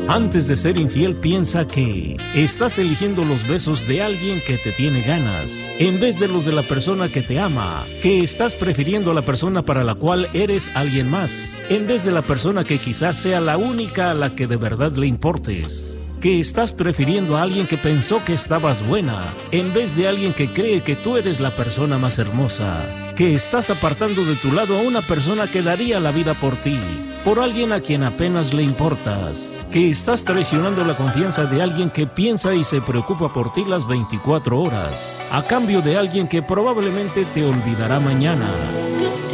Antes de ser infiel, piensa que estás eligiendo los besos de alguien que te tiene ganas, en vez de los de la persona que te ama, que estás prefiriendo a la persona para la cual eres alguien más, en vez de la persona que quizás sea la única a la que de verdad le importes, que estás prefiriendo a alguien que pensó que estabas buena, en vez de alguien que cree que tú eres la persona más hermosa, que estás apartando de tu lado a una persona que daría la vida por ti, por alguien a quien apenas le importas, que estás traicionando la confianza de alguien que piensa y se preocupa por ti las 24 horas, a cambio de alguien que probablemente te olvidará mañana.